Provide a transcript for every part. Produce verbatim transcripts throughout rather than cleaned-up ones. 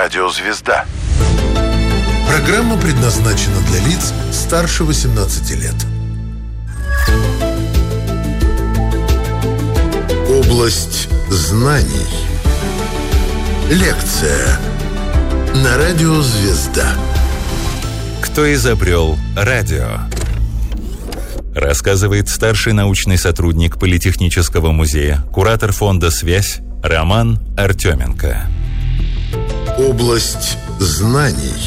Радио «Звезда». Программа предназначена для лиц старше восемнадцати лет. Область знаний. Лекция на Радио «Звезда». Кто изобрел радио? Рассказывает старший научный сотрудник Политехнического музея, куратор фонда «Связь» Роман Артеменко. Область знаний.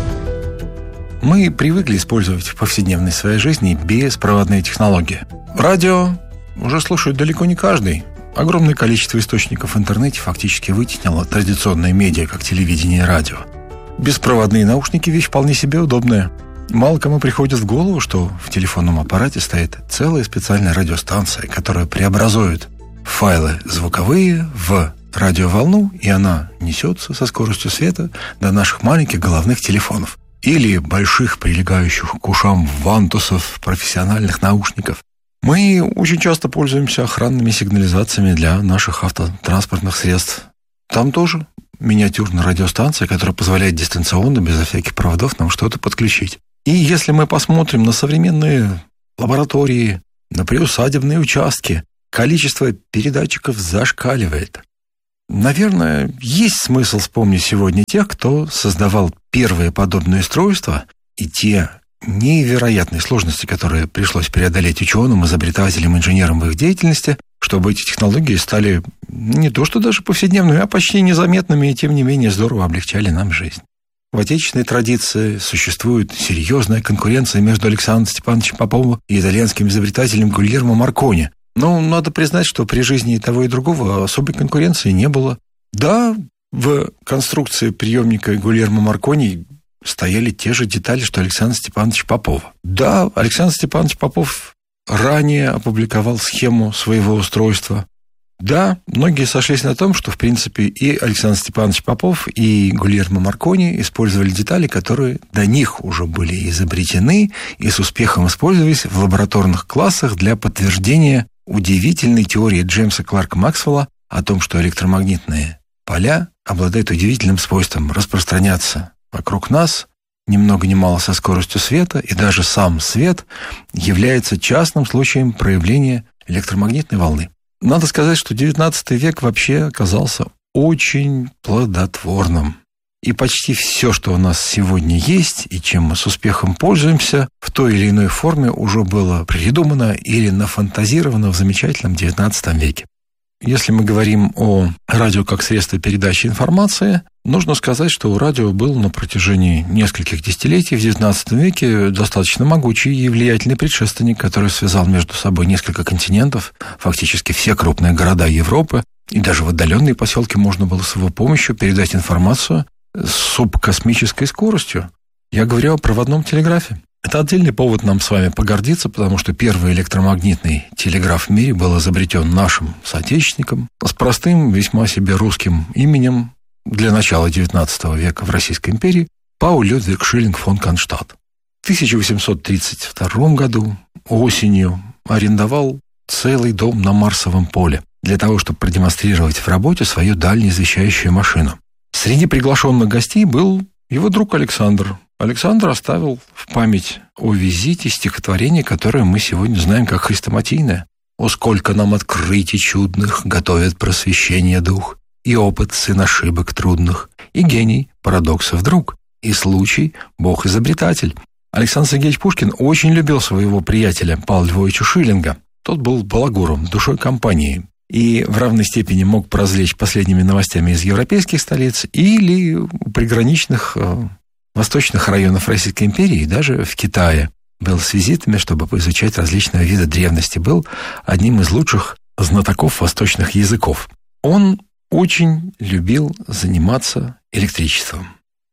Мы привыкли использовать в повседневной своей жизни беспроводные технологии. Радио уже слушает далеко не каждый. Огромное количество источников в интернете фактически вытеснило традиционные медиа, как телевидение и радио. Беспроводные наушники – вещь вполне себе удобная. Мало кому приходит в голову, что в телефонном аппарате стоит целая специальная радиостанция, которая преобразует файлы звуковые в радиоволну, и она несется со скоростью света до наших маленьких головных телефонов или больших, прилегающих к ушам вантусов профессиональных наушников. Мы очень часто пользуемся охранными сигнализациями для наших автотранспортных средств. Там тоже миниатюрная радиостанция, которая позволяет дистанционно, безо всяких проводов, нам что-то подключить. И если мы посмотрим на современные лаборатории, на приусадебные участки, количество передатчиков зашкаливает. Наверное, есть смысл вспомнить сегодня тех, кто создавал первые подобные устройства, и те невероятные сложности, которые пришлось преодолеть ученым, изобретателям, инженерам в их деятельности, чтобы эти технологии стали не то что даже повседневными, а почти незаметными, и тем не менее здорово облегчали нам жизнь. В отечественной традиции существует серьезная конкуренция между Александром Степановичем Поповым и итальянским изобретателем Гульермо Маркони. Но надо признать, что при жизни и того, и другого особой конкуренции не было. Да, в конструкции приемника Гульермо Маркони стояли те же детали, что Александр Степанович Попова. Да, Александр Степанович Попов ранее опубликовал схему своего устройства. Да, многие сошлись на том, что, в принципе, и Александр Степанович Попов, и Гульермо Маркони использовали детали, которые до них уже были изобретены и с успехом использовались в лабораторных классах для подтверждения удивительной теории Джеймса Кларка Максвелла о том, что электромагнитные поля обладают удивительным свойством распространяться вокруг нас ни много ни мало со скоростью света, и даже сам свет является частным случаем проявления электромагнитной волны. Надо сказать, что девятнадцатый век вообще оказался очень плодотворным. И почти все, что у нас сегодня есть, и чем мы с успехом пользуемся, в той или иной форме уже было придумано или нафантазировано в замечательном девятнадцатом веке. Если мы говорим о радио как средстве передачи информации, нужно сказать, что у радио был на протяжении нескольких десятилетий в девятнадцатом веке достаточно могучий и влиятельный предшественник, который связал между собой несколько континентов, фактически все крупные города Европы, и даже в отдаленные поселки можно было с его помощью передать информацию с субкосмической скоростью. Я говорю о проводном телеграфе. Это отдельный повод нам с вами погордиться, потому что первый электромагнитный телеграф в мире был изобретен нашим соотечественником с простым, весьма себе русским именем для начала девятнадцатого века в Российской империи Пауль Людвиг Шиллинг фон Конштадт. В тысяча восемьсот тридцать втором году осенью арендовал целый дом на Марсовом поле для того, чтобы продемонстрировать в работе свою дальнеизвещающую машину. Среди приглашенных гостей был его друг Александр. Александр оставил в память о визите стихотворение, которое мы сегодня знаем как хрестоматийное. «О, сколько нам открытий чудных готовит просвещение дух, и опыт сын ошибок трудных, и гений парадоксов друг, и случай бог-изобретатель». Александр Сергеевич Пушкин очень любил своего приятеля Павла Львовича Шиллинга. Тот был балагуром, душой компании, и в равной степени мог поразвлечь последними новостями из европейских столиц или приграничных восточных районов Российской империи, и даже в Китае. Был с визитами, чтобы поизучать различные виды древности. Был одним из лучших знатоков восточных языков. Он очень любил заниматься электричеством.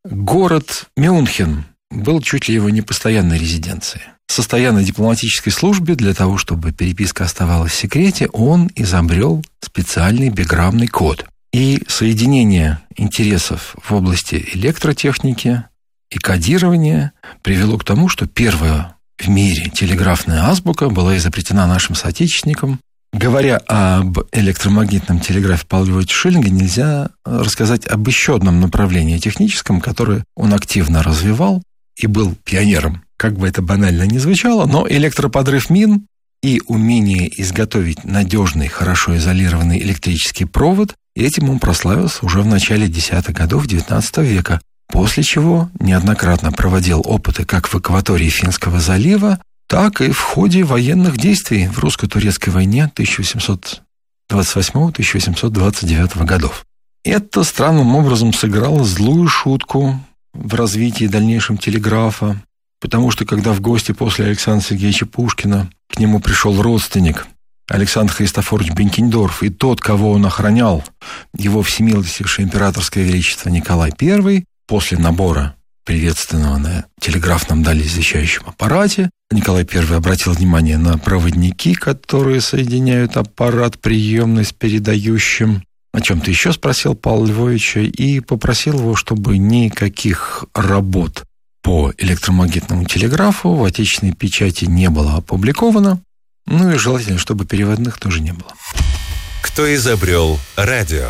Город Мюнхен был чуть ли его не постоянной резиденцией. Состоя на дипломатической службе, для того, чтобы переписка оставалась в секрете, он изобрел специальный биграммный код. И соединение интересов в области электротехники и кодирования привело к тому, что первая в мире телеграфная азбука была изобретена нашим соотечественником Говоря об электромагнитном телеграфе Павла Львовича Шиллинга, нельзя рассказать об еще одном направлении техническом, которое он активно развивал и был пионером. Как бы это банально ни звучало, но электроподрыв мин и умение изготовить надежный, хорошо изолированный электрический провод, этим он прославился уже в начале десятых годов девятнадцатого века, после чего неоднократно проводил опыты как в акватории Финского залива, так и в ходе военных действий в русско-турецкой войне тысяча восемьсот двадцать восьмого — тысяча восемьсот двадцать девятого годов. Это странным образом сыграло злую шутку в развитии дальнейшем телеграфа, потому что когда в гости после Александра Сергеевича Пушкина к нему пришел родственник Александр Христофорович Бенкендорф, и тот, кого он охранял, его всемилостившее императорское величество Николай Первый, после набора приветственного на телеграфном дальнеизвещающем аппарате, Николай Первый обратил внимание на проводники, которые соединяют аппарат приемный с передающим. О чем-то еще спросил Павла Львовича и попросил его, чтобы никаких работ по электромагнитному телеграфу в отечественной печати не было опубликовано. Ну и желательно, чтобы переводных тоже не было. Кто изобрел радио?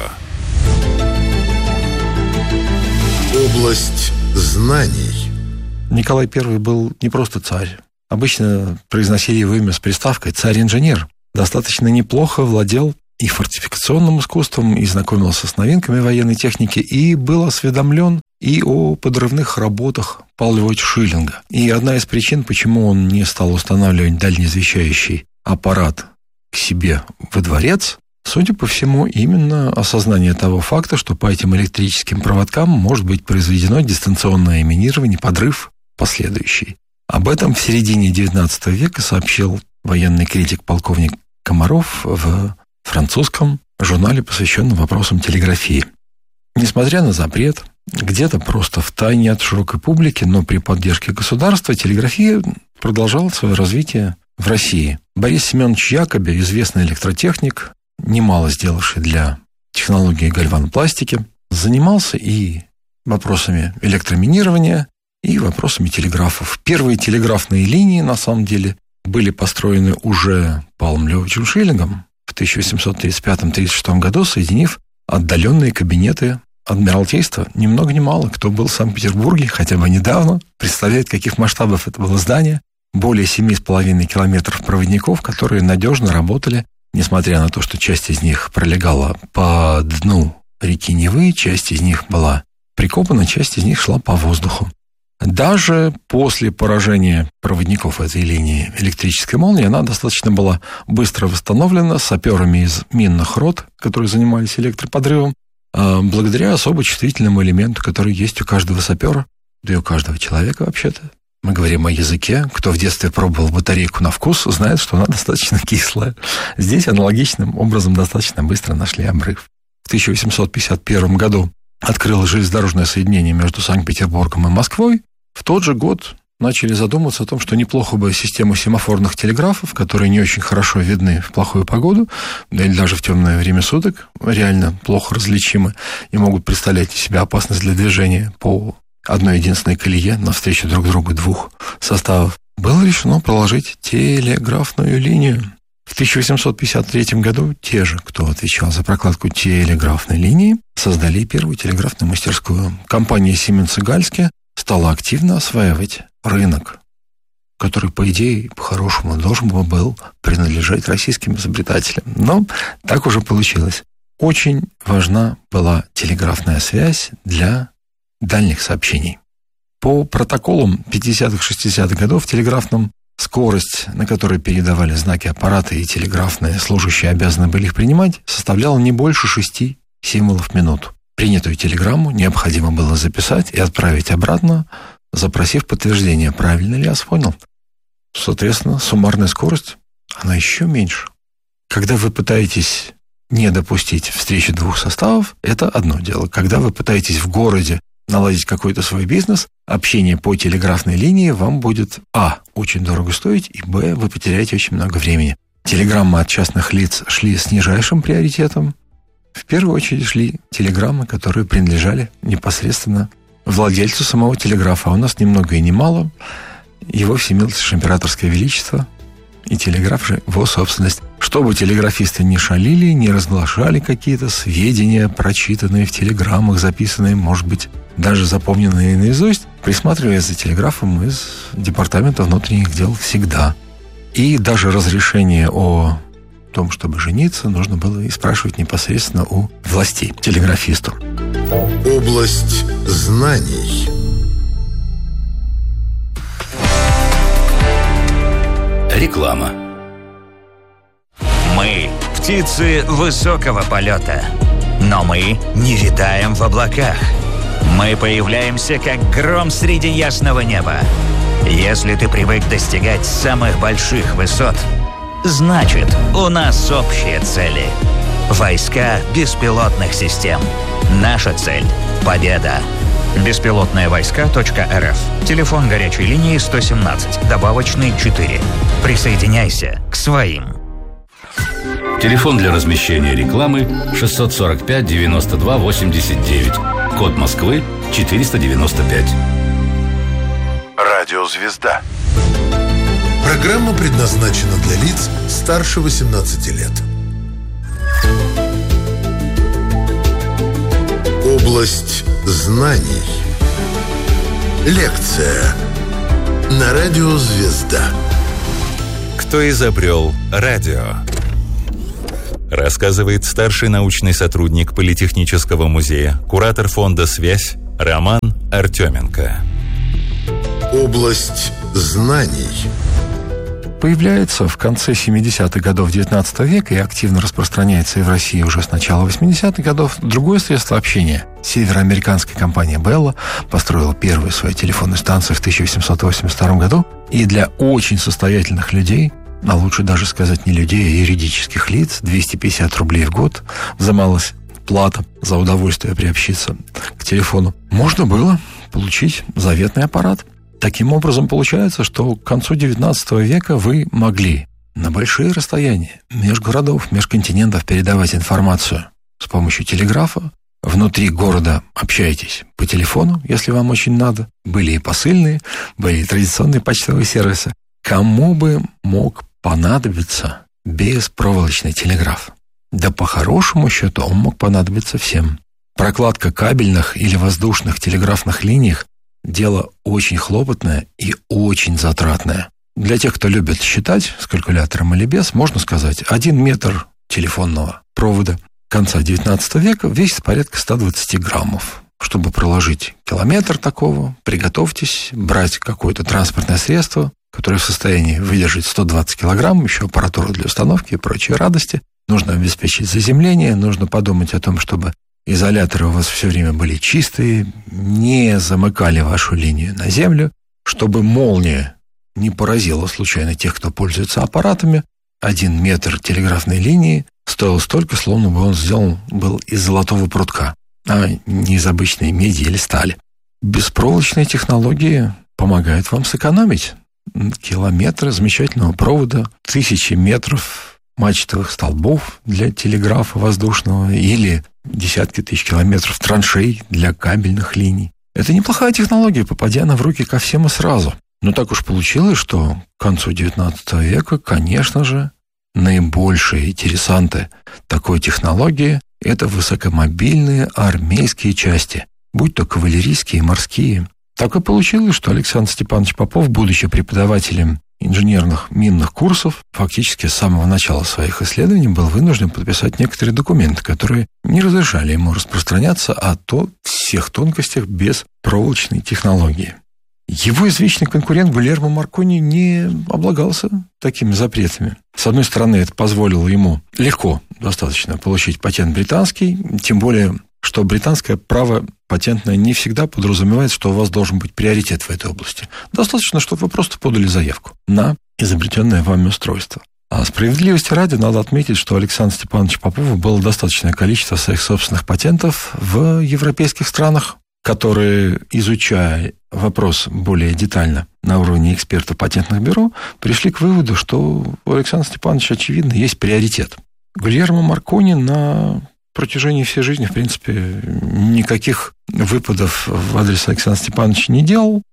Область знаний. Николай Первый был не просто царь. Обычно произносили его имя с приставкой «царь-инженер». Достаточно неплохо владел и фортификационным искусством, и знакомился с новинками военной техники, и был осведомлен и о подрывных работах Павла Львовича Шиллинга. И одна из причин, почему он не стал устанавливать дальнеизвещающий аппарат к себе во дворец, судя по всему, именно осознание того факта, что по этим электрическим проводкам может быть произведено дистанционное минирование, подрыв последующий. Об этом в середине девятнадцатого века сообщил военный критик полковник Комаров в французском журнале, посвященном вопросам телеграфии. Несмотря на запрет, где-то просто втайне от широкой публики, но при поддержке государства, телеграфия продолжала свое развитие в России. Борис Семенович Якоби, известный электротехник, немало сделавший для технологии гальванопластики, занимался и вопросами электроминирования, и вопросами телеграфов. Первые телеграфные линии, на самом деле, были построены уже Павлом Львовичем Шиллингом в тысяча восемьсот тридцать пятом — тридцать шестом году, соединив отдаленные кабинеты Адмиралтейства. Ни много ни мало, кто был в Санкт-Петербурге хотя бы недавно, представляет, каких масштабов это было здание. Более семи с половиной километров проводников, которые надежно работали, несмотря на то, что часть из них пролегала по дну реки Невы, часть из них была прикопана, часть из них шла по воздуху. Даже после поражения проводников этой линии электрической молнии она достаточно была быстро восстановлена саперами из минных рот, которые занимались электроподрывом, благодаря особо чувствительному элементу, который есть у каждого сапера, да и у каждого человека вообще-то. Мы говорим о языке. Кто в детстве пробовал батарейку на вкус, знает, что она достаточно кислая. Здесь аналогичным образом достаточно быстро нашли обрыв. В тысяча восемьсот пятьдесят первом году открылось железнодорожное соединение между Санкт-Петербургом и Москвой. В тот же год начали задумываться о том, что неплохо бы систему семафорных телеграфов, которые не очень хорошо видны в плохую погоду, да или даже в темное время суток, реально плохо различимы и могут представлять из себя опасность для движения по одной единственной колее навстречу друг другу двух составов, было решено проложить телеграфную линию. В тысяча восемьсот пятьдесят третьем году те же, кто отвечал за прокладку телеграфной линии, создали первую телеграфную мастерскую. Компания «Сименс» и «Гальски» стала активно осваивать рынок, который, по идее, по-хорошему должен был принадлежать российским изобретателям. Но так уже получилось. Очень важна была телеграфная связь для дальних сообщений. По протоколам пятидесятых-шестидесятых годов телеграфным скорость, на которой передавали знаки аппарата и телеграфные служащие обязаны были их принимать, составляла не больше шести символов в минуту. Принятую телеграмму необходимо было записать и отправить обратно, запросив подтверждение, правильно ли я понял. Соответственно, суммарная скорость, она еще меньше. Когда вы пытаетесь не допустить встречи двух составов, это одно дело. Когда вы пытаетесь в городе наладить какой-то свой бизнес, общение по телеграфной линии вам будет а. очень дорого стоить, и б. вы потеряете очень много времени. Телеграммы от частных лиц шли с нижайшим приоритетом. В первую очередь шли телеграммы, которые принадлежали непосредственно владельцу самого телеграфа. А у нас ни много и ни мало. Его всемилостивейшее императорское величество и телеграф же его собственность. Чтобы телеграфисты не шалили, не разглашали какие-то сведения, прочитанные в телеграммах, записанные, может быть, даже запомненные наизусть, присматривая за телеграфом из Департамента внутренних дел всегда. И даже разрешение о том, чтобы жениться, нужно было и спрашивать непосредственно у властей телеграфисту. Область знаний. Реклама. Мы – птицы высокого полета, но мы не витаем в облаках. Мы появляемся, как гром среди ясного неба. Если ты привык достигать самых больших высот, значит, у нас общие цели. Войска беспилотных систем. Наша цель – победа. беспилотные войска точка эр эф. Телефон горячей линии сто семнадцать, добавочный четыре. Присоединяйся к своим. Телефон для размещения рекламы шестьсот сорок пять девяносто два восемьдесят девять. Код Москвы четыреста девяносто пять. Радио «Звезда». Программа предназначена для лиц старше восемнадцати лет. Область знаний. Лекция на радио «Звезда». Кто изобрел радио? Рассказывает старший научный сотрудник Политехнического музея, куратор фонда «Связь» Роман Артеменко. Область знаний. Появляется в конце семидесятых годов девятнадцатого века и активно распространяется и в России уже с начала восьмидесятых годов другое средство общения. Североамериканская компания Белла построила первую свою телефонную станцию в тысяча восемьсот восемьдесят втором году, и для очень состоятельных людей, а лучше даже сказать не людей, а юридических лиц, двести пятьдесят рублей в год взималась плата за удовольствие приобщиться к телефону, можно было получить заветный аппарат. Таким образом, получается, что к концу девятнадцатого века вы могли на большие расстояния между городов, между континентов передавать информацию с помощью телеграфа. Внутри города общаетесь по телефону, если вам очень надо. Были и посыльные, были и традиционные почтовые сервисы. Кому бы мог понадобиться беспроволочный телеграф? Да по хорошему счету он мог понадобиться всем. Прокладка кабельных или воздушных телеграфных линий – дело очень хлопотное и очень затратное. Для тех, кто любит считать с калькулятором или без, можно сказать, один метр телефонного провода конца девятнадцатого века весит порядка сто двадцать граммов. Чтобы проложить километр такого, приготовьтесь брать какое-то транспортное средство, которое в состоянии выдержать сто двадцать килограмм, еще аппаратуру для установки и прочие радости. Нужно обеспечить заземление, нужно подумать о том, чтобы изоляторы у вас все время были чистые, не замыкали вашу линию на землю, чтобы молния не поразила случайно тех, кто пользуется аппаратами. Один метр телеграфной линии стоил столько, словно бы он сделан был из золотого прутка, а не из обычной меди или стали. Беспроволочные технологии помогают вам сэкономить километры замечательного провода, тысячи метров мачтовых столбов для телеграфа воздушного или десятки тысяч километров траншей для кабельных линий. Это неплохая технология, попадя она в руки ко всем и сразу. Но так уж получилось, что к концу девятнадцатого века, конечно же, наибольшие интересанты такой технологии – это высокомобильные армейские части, будь то кавалерийские и морские. Так и получилось, что Александр Степанович Попов, будучи преподавателем инженерных минных курсов, фактически с самого начала своих исследований был вынужден подписать некоторые документы, которые не разрешали ему распространяться о то всех тонкостях беспроволочной технологии. Его извечный конкурент Гильермо Маркони не облагался такими запретами. С одной стороны, это позволило ему легко достаточно получить патент британский, тем более, что британское право патентное не всегда подразумевает, что у вас должен быть приоритет в этой области. Достаточно, чтобы вы просто подали заявку на изобретенное вами устройство. А справедливости ради надо отметить, что Александр Степанович Попову было достаточное количество своих собственных патентов в европейских странах, которые, изучая вопрос более детально на уровне экспертов патентных бюро, пришли к выводу, что у Александра Степановича, очевидно, есть приоритет. Гильермо Маркони на протяжении всей жизни, в принципе, никаких выпадов в адрес Александра Степановича не делал.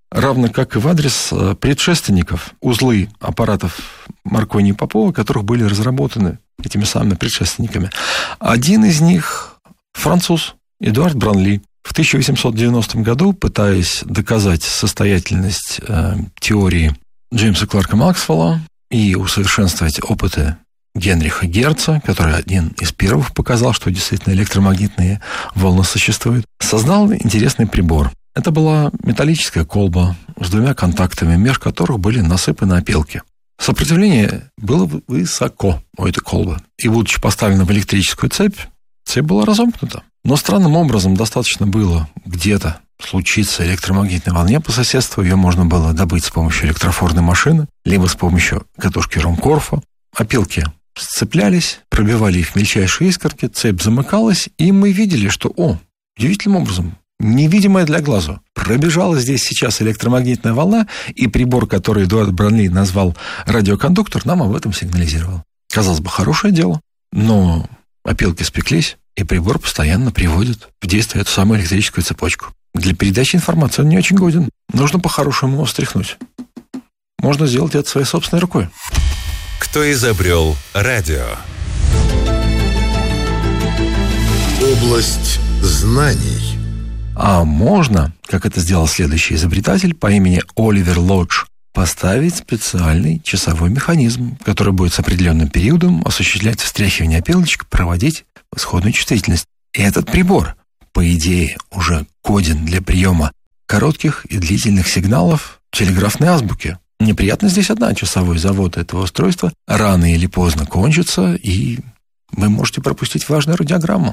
равно как и в адрес предшественников, узлы аппаратов Маркони и Попова, которых были разработаны этими самыми предшественниками. Один из них француз Эдуард Бранли. В тысяча восемьсот девяностом году, пытаясь доказать состоятельность э, теории Джеймса Кларка Максвелла и усовершенствовать опыты Генриха Герца, который один из первых показал, что действительно электромагнитные волны существуют, создал интересный прибор. Это была металлическая колба с двумя контактами, между которых были насыпаны опилки. Сопротивление было высоко у этой колбы. И, будучи поставлено в электрическую цепь, цепь была разомкнута. Но странным образом достаточно было где-то случиться электромагнитной волне по соседству. Ее можно было добыть с помощью электрофорной машины, либо с помощью катушки Румкорфа. Опилки сцеплялись, пробивали их мельчайшие искорки, цепь замыкалась, и мы видели, что, о, удивительным образом, невидимая для глазу, пробежала здесь сейчас электромагнитная волна, и прибор, который Эдуард Бранли назвал радиокондуктор, нам об этом сигнализировал. Казалось бы, хорошее дело, но опилки спеклись, и прибор постоянно приводит в действие эту самую электрическую цепочку. Для передачи информации он не очень годен. Нужно по-хорошему его встряхнуть. Можно сделать это своей собственной рукой. Кто изобрел радио? Область знаний. А можно, как это сделал следующий изобретатель по имени Оливер Лодж, поставить специальный часовой механизм, который будет с определенным периодом осуществлять встряхивание опилочек, проводить исходную чувствительность. И этот прибор, по идее, уже годен для приема коротких и длительных сигналов телеграфной азбуки. Неприятно здесь одна: часовой завод этого устройства рано или поздно кончится, и вы можете пропустить важную радиограмму.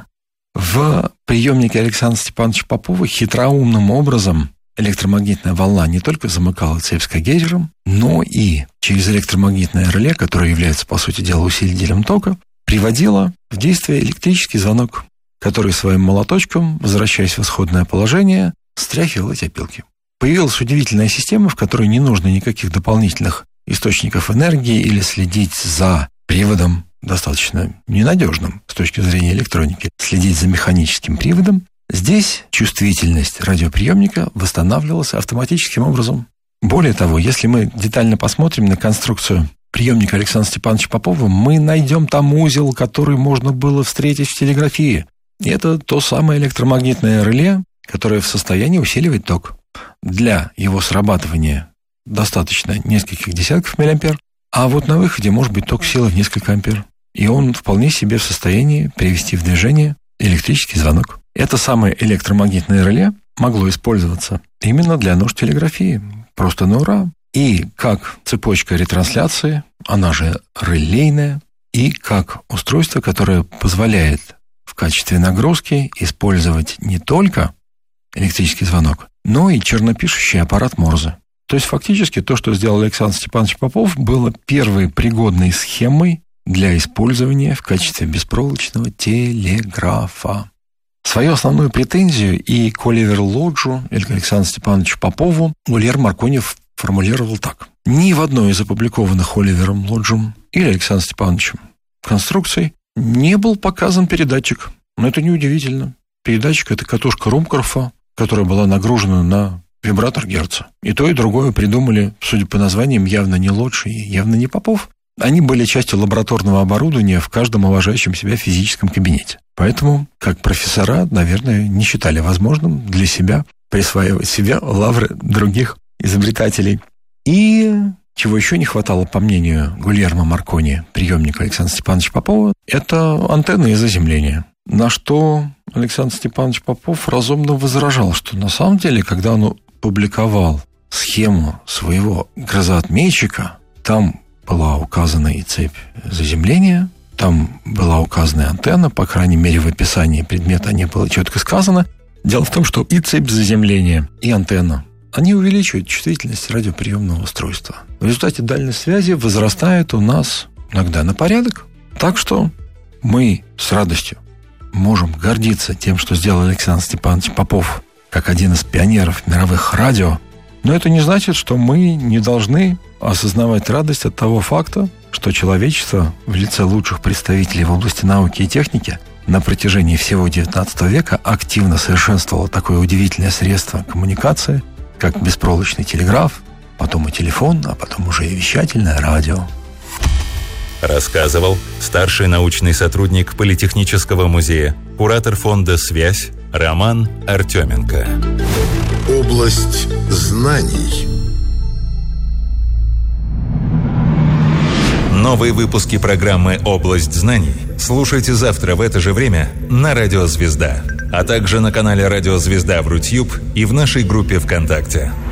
В приемнике Александра Степановича Попова хитроумным образом электромагнитная волна не только замыкала цепь с Гейзером, но и через электромагнитное реле, которое является, по сути дела, усилителем тока, приводила в действие электрический звонок, который своим молоточком, возвращаясь в исходное положение, стряхивал эти опилки. Появилась удивительная система, в которой не нужно никаких дополнительных источников энергии или следить за приводом, достаточно ненадежным с точки зрения электроники, следить за механическим приводом. Здесь чувствительность радиоприемника восстанавливалась автоматическим образом. Более того, если мы детально посмотрим на конструкцию приемника Александра Степановича Попова, мы найдем там узел, который можно было встретить в телеграфии. И это то самое электромагнитное реле, которое в состоянии усиливать ток. Для его срабатывания достаточно нескольких десятков миллиампер, а вот на выходе может быть ток силы в несколько ампер. И он вполне себе в состоянии привести в движение электрический звонок. Это самое электромагнитное реле могло использоваться именно для нужд телеграфии. Просто на ура. И как цепочка ретрансляции, она же релейная, и как устройство, которое позволяет в качестве нагрузки использовать не только электрический звонок, но и чернопишущий аппарат Морзе. То есть фактически то, что сделал Александр Степанович Попов, было первой пригодной схемой для использования в качестве беспроволочного телеграфа. Свою основную претензию и к Оливеру Лоджу, или к Александру Степановичу Попову Гульермо Маркони формулировал так. Ни в одной из опубликованных Оливером Лоджем или Александром Степановичем конструкций не был показан передатчик. Но это неудивительно. Передатчик – это катушка Румкорфа, которая была нагружена на вибратор Герца. И то, и другое придумали, судя по названиям, явно не Лодж и явно не Попов. Они были частью лабораторного оборудования в каждом уважающем себя физическом кабинете. Поэтому, как профессора, наверное, не считали возможным для себя присваивать себе лавры других изобретателей. И чего еще не хватало, по мнению Гульермо Маркони, приемника Александра Степановича Попова, это антенны и заземление. На что Александр Степанович Попов разумно возражал, что на самом деле, когда он публиковал схему своего грозоотметчика, там была указана и цепь заземления, там была указана антенна, по крайней мере, в описании предмета не было четко сказано. Дело в том, что и цепь заземления, и антенна, они увеличивают чувствительность радиоприемного устройства. В результате дальней связи возрастает у нас иногда на порядок. Так что мы с радостью можем гордиться тем, что сделал Александр Степанович Попов, как один из пионеров мировых радио. Но это не значит, что мы не должны осознавать радость от того факта, что человечество в лице лучших представителей в области науки и техники на протяжении всего девятнадцатого века активно совершенствовало такое удивительное средство коммуникации, как беспроволочный телеграф, потом и телефон, а потом уже и вещательное радио. Рассказывал старший научный сотрудник Политехнического музея, куратор фонда «Связь» Роман Артеменко. Область знаний. Новые выпуски программы «Область знаний» слушайте завтра в это же время на Радио Звезда, а также на канале Радио Звезда в Рутьюб и в нашей группе ВКонтакте.